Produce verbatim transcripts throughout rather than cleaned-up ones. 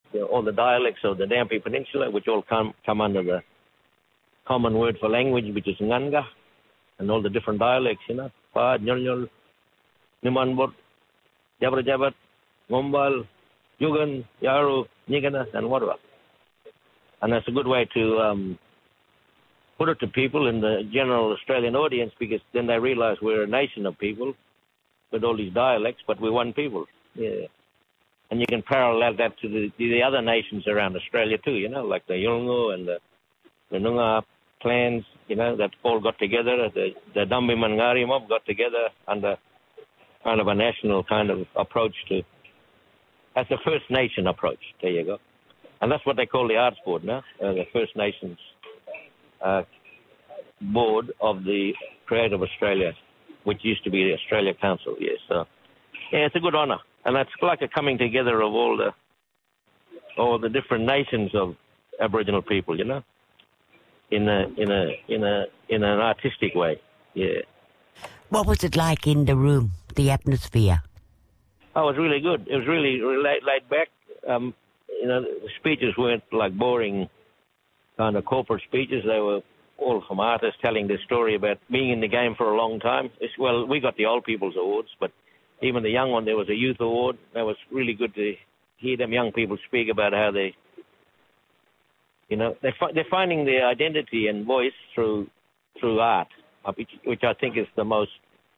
you know, all the dialects of the Dampi Peninsula, which all come come under the common word for language, which is Nganga, and all the different dialects, you know, Pa, Nyol Nyol, Nimanbot, Jabra Jabat, Ngombal, Yugan, Yaru, Nigana, and Wadwa. And that's a good way to um, put it to people in the general Australian audience, because then they realize we're a nation of people with all these dialects, but we're one people. Yeah. And you can parallel that to the, the other nations around Australia too, you know, like the Yolngu and the, the Noongar clans, you know, that all got together. The, the Dambi Mangari mob got together under kind of a national kind of approach to, that's a First Nation approach. There you go. And that's what they call the Arts Board now, uh, the First Nations uh, Board of the Creative Australia, which used to be the Australia Council, yes. So, yeah, it's a good honour. And it's like a coming together of all the all the different nations of Aboriginal people, you know, in a in a in a in an artistic way. Yeah. What was it like in the room, the atmosphere? Oh, it was really good. It was really laid, laid back. Um, you know, the speeches weren't like boring kind of corporate speeches. They were all from artists telling their story about being in the game for a long time. It's, well, we got the Old People's Awards, but even the young one, there was a youth award. That was really good to hear them young people speak about how they, you know, they're, fi- they're finding their identity and voice through through art, which, which I think is the most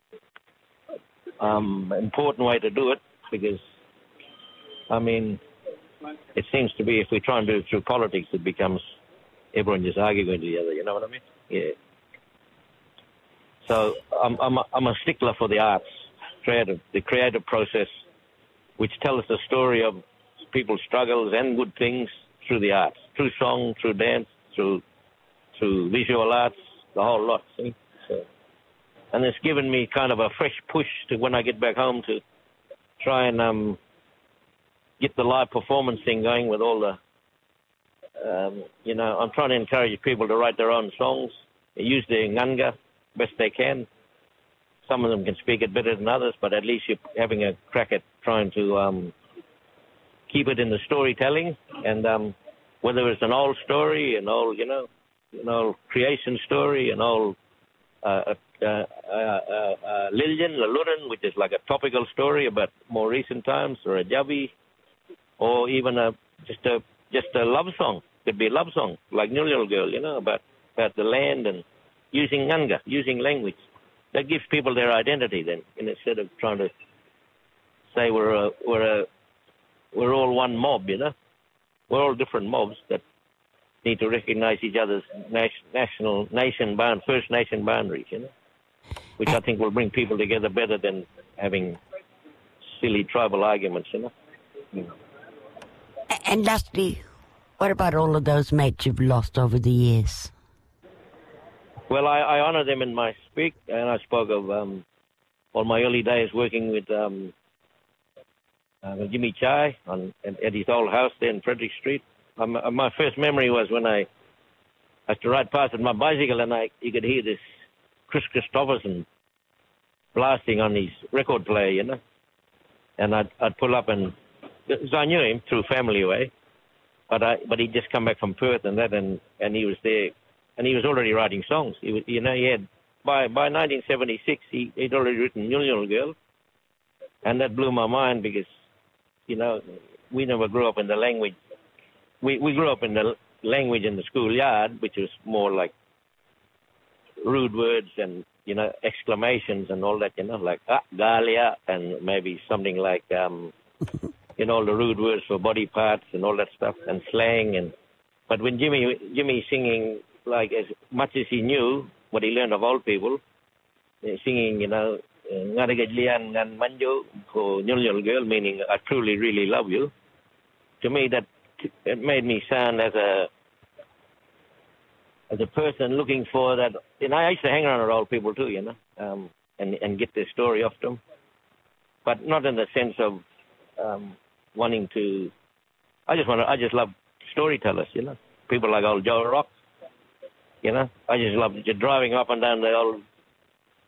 um, important way to do it, because, I mean, it seems to be if we try and do it through politics, it becomes everyone just arguing with each other, you know what I mean? Yeah. So I'm, I'm, a, I'm a stickler for the arts. Creative, the creative process, which tells the story of people's struggles and good things through the arts, through song, through dance, through through visual arts, the whole lot. See, so, and it's given me kind of a fresh push to when I get back home to try and um, get the live performance thing going with all the, um, you know, I'm trying to encourage people to write their own songs, use their nganga best they can. Some of them can speak it better than others, but at least you're having a crack at trying to um, keep it in the storytelling. And um, whether it's an old story, an old, you know, an old creation story, an old uh, uh, uh, uh, uh, Lillian, Laluran, which is like a topical story about more recent times, or a Jabi, or even a just a just a love song. Could be a love song, like Nyul Girl, you know, about about the land and using nganga, using language. That gives people their identity then, instead of trying to say we're a, we're a, we're all one mob, you know. We're all different mobs that need to recognize each other's national, nation bound, First Nation boundaries, you know, which I think will bring people together better than having silly tribal arguments, you know. Mm. And lastly, what about all of those mates you've lost over the years? Well, I, I honour them in my speak, and I spoke of um, all my early days working with um, uh, Jimmy Chai on, at his old house there in Frederick Street. Um, my first memory was when I, I used to ride past with my bicycle, and I you could hear this Chris Christopherson blasting on his record player, you know. And I'd, I'd pull up, and because I knew him through family way, but I but he'd just come back from Perth and that, and, and he was there. And he was already writing songs. He was, you know, he had by by nineteen seventy-six, he, he'd already written Nyul Nyul Girl, and that blew my mind because, you know, we never grew up in the language. We we grew up in the language in the schoolyard, which was more like rude words and, you know, exclamations and all that, you know, like ah, Galia, and maybe something like, um, you know, all the rude words for body parts and all that stuff, and slang. And but when Jimmy Jimmy singing, like as much as he knew what he learned of old people, uh, singing, you know, Ngarigajlian Ngan Manjo for Nyul Nyul Girl, meaning I truly, really love you. To me, that it made me sound as a as a person looking for that. And I used to hang around with old people too, you know, um, and and get their story off them, but not in the sense of um, wanting to. I just want to. I just love storytellers, you know, people like old Joe Rock. You know, I just love just driving up and down the old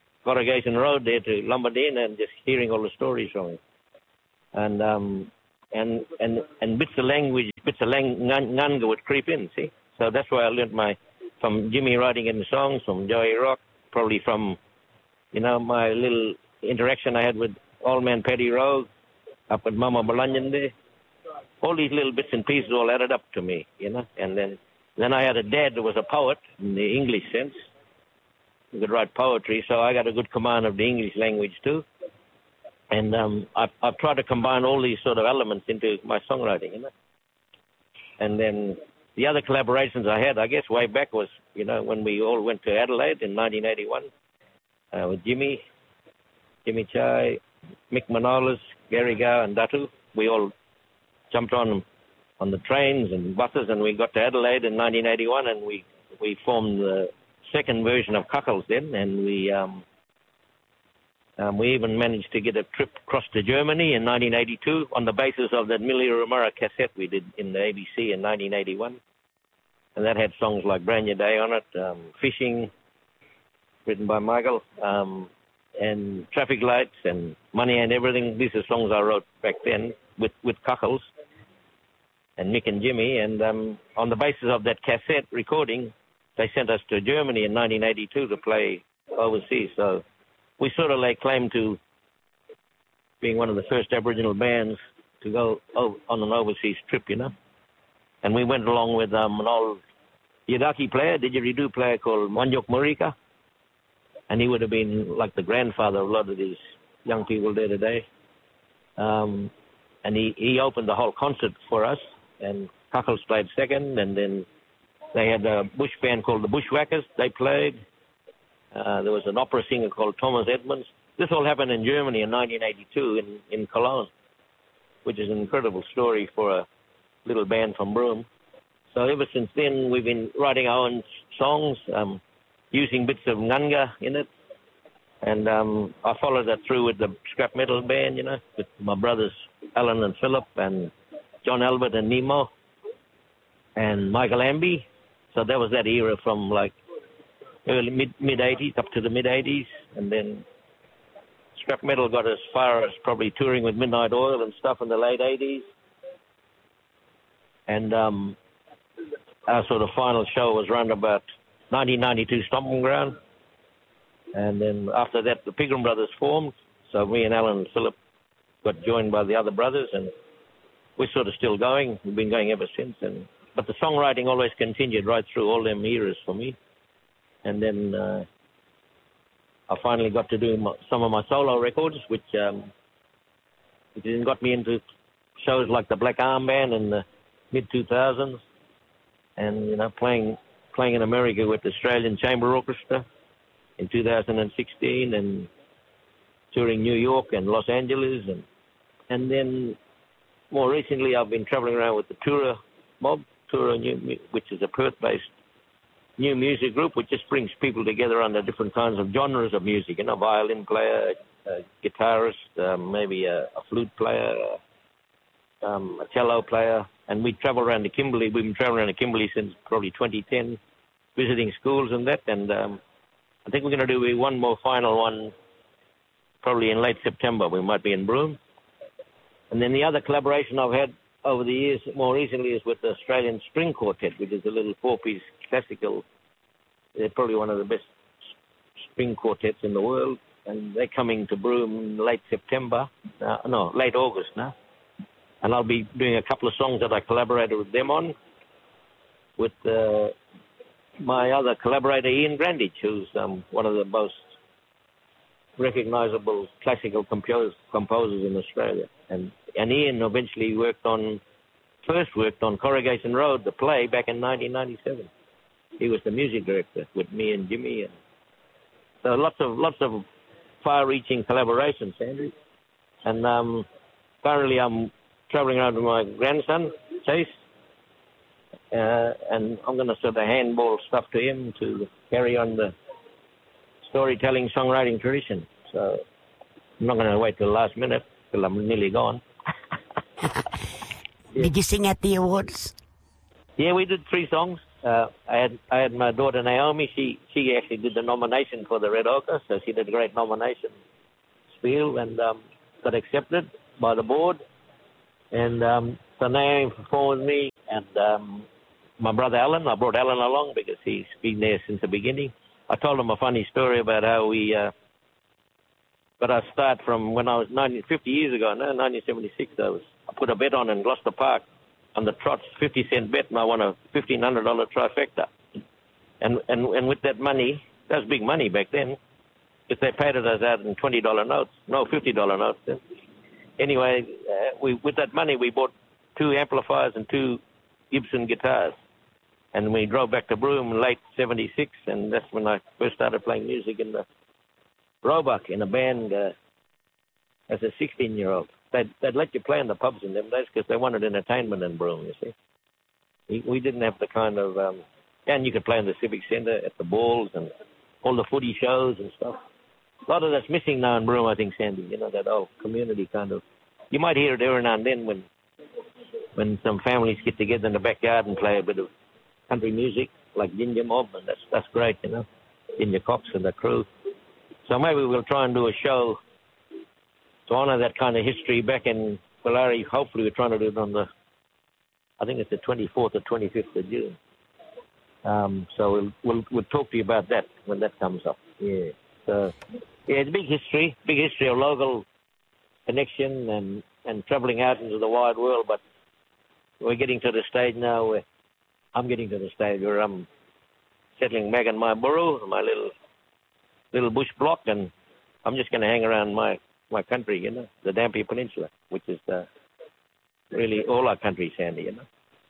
Corrugation Road there to Lombardine and just hearing all the stories from him. And um, and and and bits of language, bits of lang, Nganga would creep in. See, so that's why I learned my from Jimmy writing in the songs, from Joey Rock, probably from you know my little interaction I had with Old Man Paddy Rowe up at Mama Balanyan there. All these little bits and pieces all added up to me, you know. And then then I had a dad that was a poet in the English sense. He could write poetry, so I got a good command of the English language too. And um, I, I've tried to combine all these sort of elements into my songwriting, you know. And then the other collaborations I had, I guess, way back was, you know, when we all went to Adelaide in nineteen eighty-one uh, with Jimmy, Jimmy Chai, Mick Manolis, Gary Gow, and Datu. We all jumped on on the trains and buses, and we got to Adelaide in nineteen eighty-one, and we we formed the second version of Cuckles then, and we um, um, we even managed to get a trip across to Germany in nineteen eighty-two on the basis of that Millie Romero cassette we did in the A B C in nineteen eighty-one, and that had songs like Brand New Day on it, um, Fishing, written by Michael, um, and Traffic Lights and Money and Everything. These are songs I wrote back then with, with Cuckles and Mick and Jimmy, and um, on the basis of that cassette recording, they sent us to Germany in nineteen eighty-two to play overseas. So we sort of lay claim to being one of the first Aboriginal bands to go oh, on an overseas trip, you know. And we went along with um, an old Yidaki player, didgeridoo player called Manjok Marika, and he would have been like the grandfather of a lot of these young people there today. Um, and he, he opened the whole concert for us, and Cuckles played second, and then they had a bush band called the Bushwhackers. They played. Uh, there was an opera singer called Thomas Edmonds. This all happened in Germany in nineteen eighty-two in, in Cologne, which is an incredible story for a little band from Broome. So ever since then, we've been writing our own songs, um, using bits of Nganga in it. And um, I followed that through with the scrap metal band, you know, with my brothers Alan and Philip and John Albert and Nemo and Michael Amby. So that was that era from like early mid mid eighties up to the mid eighties, and then scrap metal got as far as probably touring with Midnight Oil and stuff in the late eighties. And um, our sort of final show was around about nineteen ninety-two Stomping Ground. And then after that, the Pigram Brothers formed. So me and Alan and Philip got joined by the other brothers, and we're sort of still going. We've been going ever since. And but the songwriting always continued right through all them eras for me. And then uh, I finally got to do my, some of my solo records, which um, which then got me into shows like the Black Arm Band in the mid two thousands, and you know playing playing in America with the Australian Chamber Orchestra in two thousand sixteen, and touring New York and Los Angeles, and and then more recently I've been traveling around with the Tura Mob, Tura New, which is a Perth-based new music group which just brings people together under different kinds of genres of music, you know, violin player, a guitarist, um, maybe a, a flute player, um, a cello player, and we travel around to Kimberley. We've been traveling around to Kimberley since probably twenty ten, visiting schools and that, and um, I think we're going to do one more final one probably in late September. We might be in Broome. And then the other collaboration I've had over the years, more recently, is with the Australian String Quartet, which is a little four-piece classical. They're probably one of the best string quartets in the world, and they're coming to Broome late September. Uh, no, late August now. And I'll be doing a couple of songs that I collaborated with them on, with uh, my other collaborator, Ian Grandage, who's um, one of the most recognizable classical compos- composers in Australia. And, and Ian eventually worked on, first worked on Corrugation Road, the play, back in nineteen ninety-seven. He was the music director with me and Jimmy. And so lots of lots of far-reaching collaborations, Andrew. And um, currently I'm traveling around with my grandson, Chase, uh, and I'm going to sort of handball stuff to him to carry on the storytelling, songwriting tradition. So I'm not going to wait till the last minute, till I'm nearly gone. Did you sing at the awards? Yeah, we did three songs. Uh, I had I had my daughter Naomi. She she actually did the nomination for the Red Ochre, so she did a great nomination spiel and um, got accepted by the board. And um, so Naomi performed with me, and um, my brother Alan. I brought Alan along because he's been there since the beginning. I told him a funny story about how we, uh, but I start from when I was nineteen, fifty years ago, no, nineteen seventy-six, I, was, I put a bet on in Gloucester Park on the trots, fifty cent bet, and I won a fifteen hundred dollars trifecta. And, and and with that money, that was big money back then, because they paid it us out in twenty dollar notes, no, fifty dollar notes then. Anyway, uh, we with that money, we bought two amplifiers and two Gibson guitars. And we drove back to Broome in late seventy-six, and that's when I first started playing music in the Roebuck in a band uh, as a sixteen-year-old. They'd, they'd let you play in the pubs in them days because they wanted entertainment in Broome, you see. We, we didn't have the kind of... Um, and you could play in the Civic Centre at the balls and all the footy shows and stuff. A lot of that's missing now in Broome, I think, Sandy, you know, that old community kind of... You might hear it every now and then when when some families get together in the backyard and play a bit of country music, like Ginger Mob, and that's, that's great, you know, Ginger Cox and the crew. So maybe we'll try and do a show to honour that kind of history back in Polari. Hopefully we're trying to do it on the, I think it's the twenty-fourth or twenty-fifth of June. Um, so we'll, we'll we'll talk to you about that when that comes up. Yeah. So, yeah, it's a big history, big history of local connection and, and travelling out into the wide world, but we're getting to the stage now where I'm getting to the stage where I'm settling back in my burrow, my little little bush block, and I'm just going to hang around my, my country, you know, the Dampier Peninsula, which is uh, really all our country, Sandy, you know.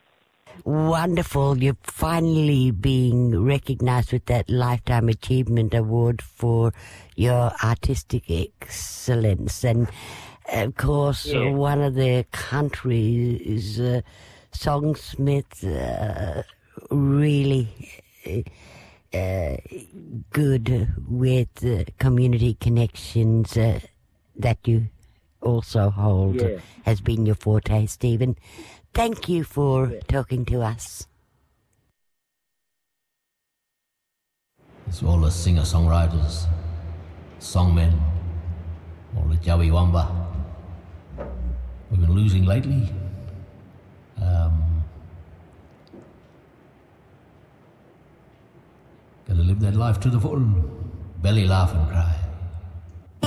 Wonderful. You're finally being recognised with that Lifetime Achievement Award for your artistic excellence. And, of course, yeah. one of the country's uh, songsmiths uh, really uh, good with uh, community connections uh, that you also hold yeah. has been your forte, Stephen. Thank you for yeah. talking to us. It's all the singer-songwriters, songmen, all the Jawi Wamba. We've been losing lately. Um, gotta live that life to the full. Belly laugh and cry.